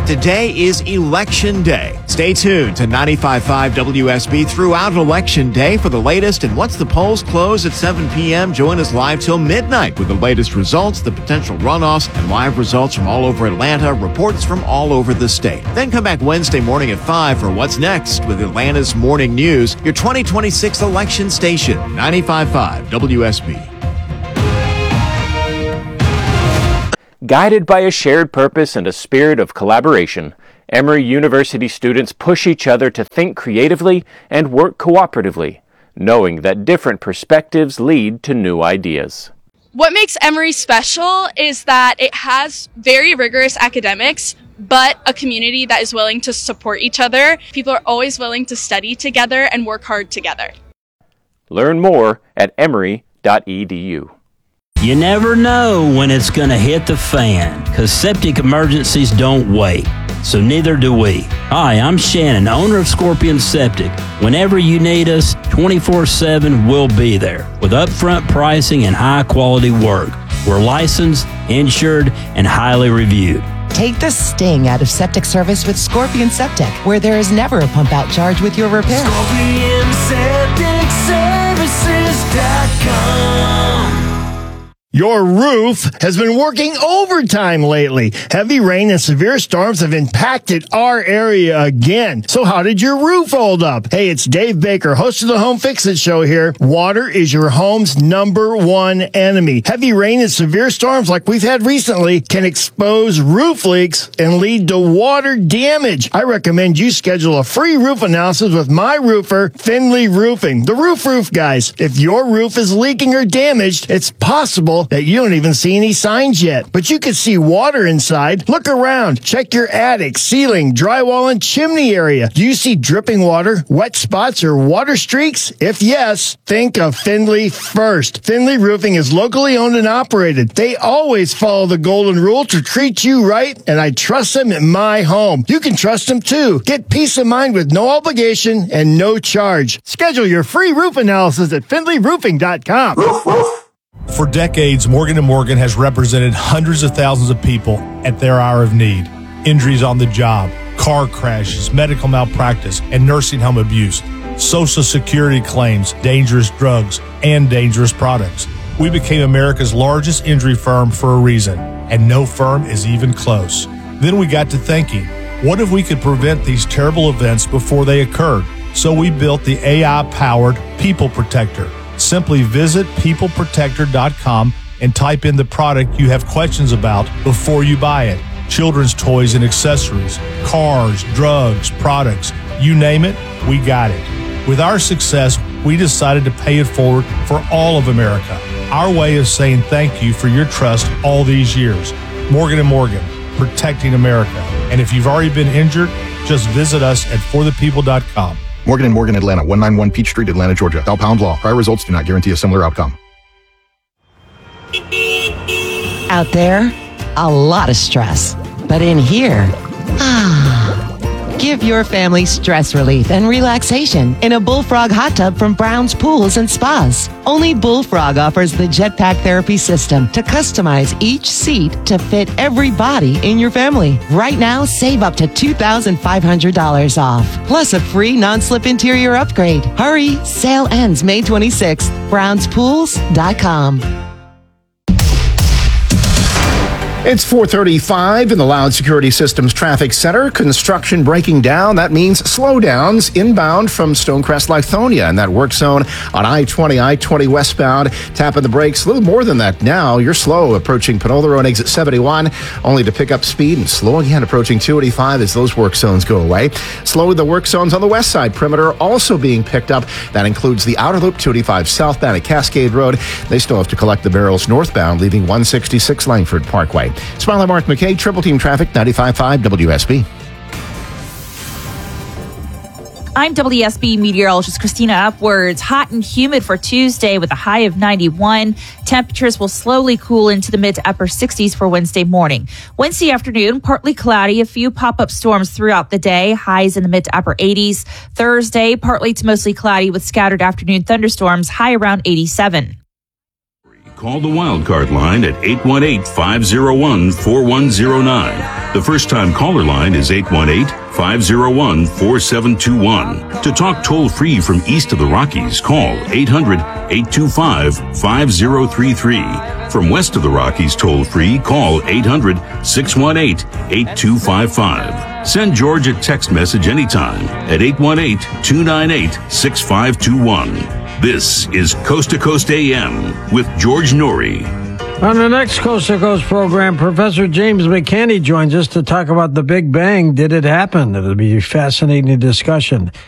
Today is Election Day. Stay tuned to 95.5 WSB throughout Election Day for the latest. And once the polls close at 7 p.m., join us live till midnight with the latest results, the potential runoffs, and live results from all over Atlanta, reports from all over the state. Then come back Wednesday morning at 5 for What's Next with Atlanta's Morning News, your 2026 election station, 95.5 WSB. Guided by a shared purpose and a spirit of collaboration, Emory University students push each other to think creatively and work cooperatively, knowing that different perspectives lead to new ideas. What makes Emory special is that it has very rigorous academics, but a community that is willing to support each other. People are always willing to study together and work hard together. Learn more at emory.edu. You never know when it's going to hit the fan, because septic emergencies don't wait. So neither do we. Hi, I'm Shannon, owner of Scorpion Septic. Whenever you need us, 24/7, we'll be there with upfront pricing and high-quality work. We're licensed, insured, and highly reviewed. Take the sting out of septic service with Scorpion Septic, where there is never a pump-out charge with your repair. ScorpionSepticServices.com. Your roof has been working overtime lately. Heavy rain and severe storms have impacted our area again. So how did your roof hold up? Hey, it's Dave Baker, host of the Home Fix-It Show here. Water is your home's #1 enemy. Heavy rain and severe storms like we've had recently can expose roof leaks and lead to water damage. I recommend you schedule a free roof analysis with my roofer, Finley Roofing, the roof guys. If your roof is leaking or damaged, it's possible that you don't even see any signs yet, but you can see water inside. Look around. Check your attic, ceiling, drywall, and chimney area. Do you see dripping water, wet spots, or water streaks? If yes, think of Finley first. Finley Roofing is locally owned and operated. They always follow the golden rule to treat you right, and I trust them in my home. You can trust them too. Get peace of mind with no obligation and no charge. Schedule your free roof analysis at FinleyRoofing.com. For decades, Morgan & Morgan has represented hundreds of thousands of people at their hour of need. Injuries on the job, car crashes, medical malpractice, and nursing home abuse, Social Security claims, dangerous drugs, and dangerous products. We became America's largest injury firm for a reason, and no firm is even close. Then we got to thinking, what if we could prevent these terrible events before they occurred? So we built the AI-powered People Protector. Simply visit peopleprotector.com and type in the product you have questions about before you buy it. Children's toys and accessories, cars, drugs, products, you name it, we got it. With our success, we decided to pay it forward for all of America. Our way of saying thank you for your trust all these years. Morgan & Morgan, protecting America. And if you've already been injured, just visit us at forthepeople.com. Morgan & Morgan, Atlanta, 191 Peach Street, Atlanta, Georgia. Thou pound law. Prior results do not guarantee a similar outcome. Out there, a lot of stress. But in here, give your family stress relief and relaxation in a Bullfrog hot tub from Brown's Pools and Spas. Only Bullfrog offers the Jetpack Therapy System to customize each seat to fit every body in your family. Right now, save up to $2,500 off, plus a free non-slip interior upgrade. Hurry, sale ends May 26th. BrownsPools.com. It's 4:35 in the Loud Security Systems Traffic Center. Construction breaking down. That means slowdowns inbound from Stonecrest, Lithonia, and that work zone on I-20 westbound. Tapping the brakes. A little more than that now. You're slow approaching Panola Road exit 71, only to pick up speed and slow again approaching 285 as those work zones go away. Slow the work zones on the west side perimeter also being picked up. That includes the outer loop 285 southbound at Cascade Road. They still have to collect the barrels northbound, leaving 166 Langford Parkway. Smiley Mark McKay, Triple Team Traffic, 95.5 WSB. I'm WSB meteorologist Christina Upwards. Hot and humid for Tuesday with a high of 91. Temperatures will slowly cool into the mid to upper 60s for Wednesday morning. Wednesday afternoon, partly cloudy, a few pop-up storms throughout the day, highs in the mid to upper 80s. Thursday, partly to mostly cloudy with scattered afternoon thunderstorms, high around 87. Call the Wildcard line at 818-501-4109. The first-time caller line is 818-501-4721. To talk toll-free from east of the Rockies, call 800-825-5033. From west of the Rockies, toll-free, call 800-618-8255. Send George a text message anytime at 818-298-6521. This is Coast to Coast AM with George Norrie. On the next Coast to Coast program, Professor James McCanney joins us to talk about the Big Bang. Did it happen? It'll be a fascinating discussion.